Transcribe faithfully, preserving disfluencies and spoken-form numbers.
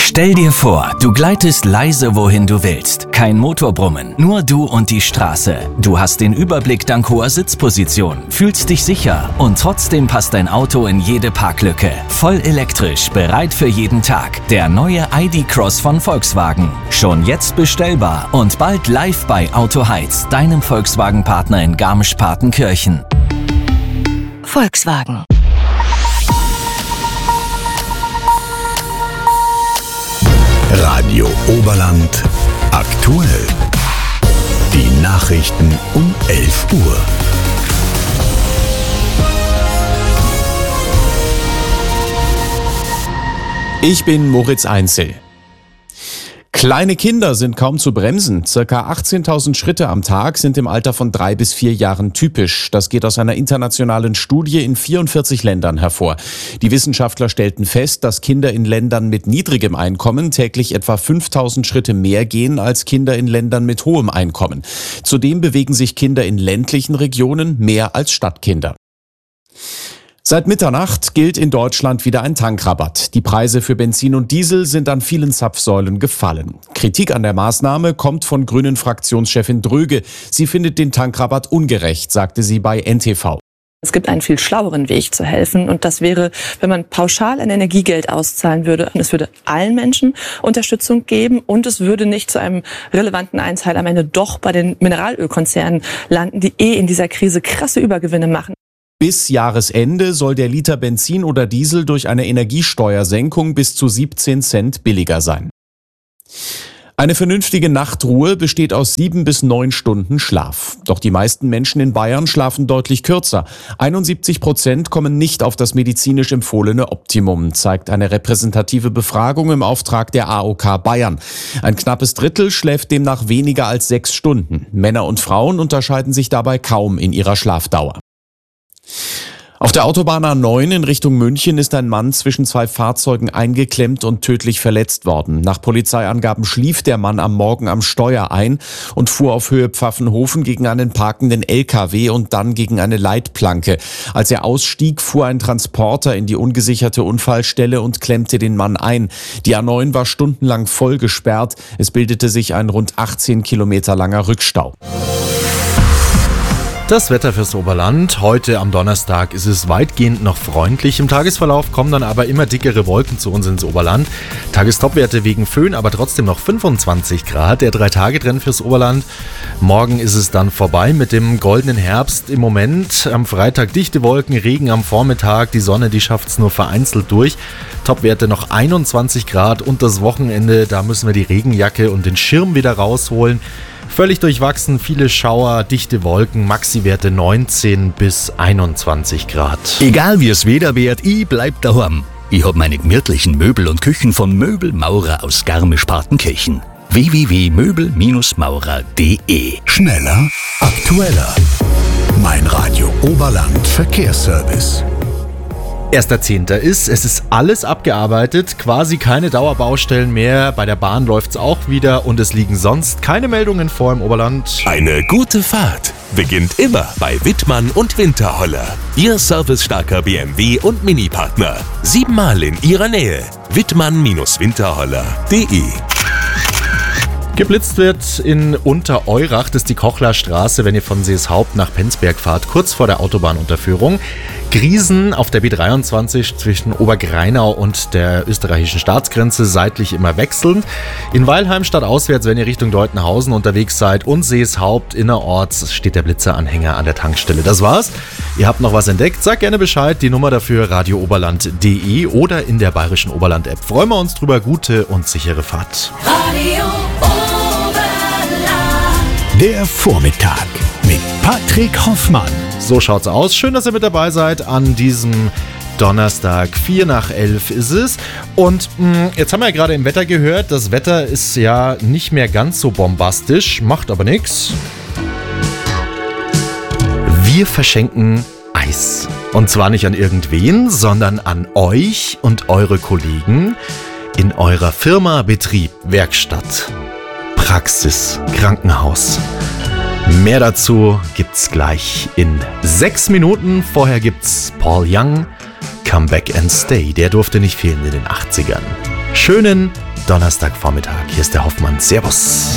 Stell dir vor, du gleitest leise wohin du willst. Kein Motorbrummen, nur du und die Straße. Du hast den Überblick dank hoher Sitzposition, fühlst dich sicher und trotzdem passt dein Auto in jede Parklücke. Voll elektrisch, bereit für jeden Tag. Der neue I D Cross von Volkswagen. Schon jetzt bestellbar und bald live bei Auto Heiz, deinem Volkswagen-Partner in Garmisch-Partenkirchen. Volkswagen. Radio Oberland aktuell. Die Nachrichten um elf Uhr. Ich bin Moritz Einzel. Kleine Kinder sind kaum zu bremsen. Circa achtzehntausend Schritte am Tag sind im Alter von drei bis vier Jahren typisch. Das geht aus einer internationalen Studie in vierundvierzig Ländern hervor. Die Wissenschaftler stellten fest, dass Kinder in Ländern mit niedrigem Einkommen täglich etwa fünftausend Schritte mehr gehen als Kinder in Ländern mit hohem Einkommen. Zudem bewegen sich Kinder in ländlichen Regionen mehr als Stadtkinder. Seit Mitternacht gilt in Deutschland wieder ein Tankrabatt. Die Preise für Benzin und Diesel sind an vielen Zapfsäulen gefallen. Kritik an der Maßnahme kommt von Grünen-Fraktionschefin Dröge. Sie findet den Tankrabatt ungerecht, sagte sie bei N T V. Es gibt einen viel schlaueren Weg zu helfen und das wäre, wenn man pauschal ein Energiegeld auszahlen würde. Es würde allen Menschen Unterstützung geben und es würde nicht zu einem relevanten Einteil am Ende doch bei den Mineralölkonzernen landen, die eh in dieser Krise krasse Übergewinne machen. Bis Jahresende soll der Liter Benzin oder Diesel durch eine Energiesteuersenkung bis zu siebzehn Cent billiger sein. Eine vernünftige Nachtruhe besteht aus sieben bis neun Stunden Schlaf. Doch die meisten Menschen in Bayern schlafen deutlich kürzer. einundsiebzig Prozent kommen nicht auf das medizinisch empfohlene Optimum, zeigt eine repräsentative Befragung im Auftrag der A O K Bayern. Ein knappes Drittel schläft demnach weniger als sechs Stunden. Männer und Frauen unterscheiden sich dabei kaum in ihrer Schlafdauer. Auf der Autobahn A neun in Richtung München ist ein Mann zwischen zwei Fahrzeugen eingeklemmt und tödlich verletzt worden. Nach Polizeiangaben schlief der Mann am Morgen am Steuer ein und fuhr auf Höhe Pfaffenhofen gegen einen parkenden L K W und dann gegen eine Leitplanke. Als er ausstieg, fuhr ein Transporter in die ungesicherte Unfallstelle und klemmte den Mann ein. Die A neun war stundenlang voll gesperrt. Es bildete sich ein rund achtzehn Kilometer langer Rückstau. Das Wetter fürs Oberland. Heute am Donnerstag ist es weitgehend noch freundlich. Im Tagesverlauf kommen dann aber immer dickere Wolken zu uns ins Oberland. Tagestopwerte wegen Föhn, aber trotzdem noch fünfundzwanzig Grad. Der Drei-Tage-Trend fürs Oberland. Morgen ist es dann vorbei mit dem goldenen Herbst. Im Moment am Freitag dichte Wolken, Regen am Vormittag. Die Sonne, die schafft es nur vereinzelt durch. Topwerte noch einundzwanzig Grad. Und das Wochenende, da müssen wir die Regenjacke und den Schirm wieder rausholen. Völlig durchwachsen, viele Schauer, dichte Wolken, Maxi-Werte neunzehn bis einundzwanzig Grad. Egal wie es Wetter wird, ich bleib daheim. Ich hab meine gemütlichen Möbel und Küchen von Möbelmaurer aus Garmisch-Partenkirchen. w w w punkt möbel maurer punkt d e. Schneller, aktueller. Mein Radio Oberland Verkehrsservice. erster Zehnter ist, es ist alles abgearbeitet, quasi keine Dauerbaustellen mehr, bei der Bahn läuft's auch wieder und es liegen sonst keine Meldungen vor im Oberland. Eine gute Fahrt beginnt immer bei Wittmann und Winterholler. Ihr servicestarker B M W und Mini-Partner. Siebenmal in ihrer Nähe. wittmann Winterholler punkt d e. Geblitzt wird in Untereurach, das ist die Kochlerstraße, wenn ihr von Seeshaupt nach Penzberg fahrt, kurz vor der Autobahnunterführung. Griesen auf der B dreiundzwanzig zwischen Obergreinau und der österreichischen Staatsgrenze, seitlich immer wechselnd. In Weilheim stadtauswärts, wenn ihr Richtung Deutenhausen unterwegs seid und Seeshaupt innerorts, steht der Blitzeranhänger an der Tankstelle. Das war's. Ihr habt noch was entdeckt, sagt gerne Bescheid. Die Nummer dafür radio oberland punkt d e oder in der Bayerischen Oberland-App. Freuen wir uns drüber. Gute und sichere Fahrt. Radio Oberland. Der Vormittag mit Patrick Hoffmann. So schaut's aus. Schön, dass ihr mit dabei seid an diesem Donnerstag. vier nach elf ist es. Und mh, jetzt haben wir ja gerade im Wetter gehört, das Wetter ist ja nicht mehr ganz so bombastisch, macht aber nichts. Wir verschenken Eis. Und zwar nicht an irgendwen, sondern an euch und eure Kollegen in eurer Firma, Betrieb, Werkstatt, Praxis, Krankenhaus. Mehr dazu gibt's gleich in sechs Minuten. Vorher gibt's Paul Young, Come Back and Stay. Der durfte nicht fehlen in den achtzigern. Schönen Donnerstagvormittag. Hier ist der Hoffmann. Servus.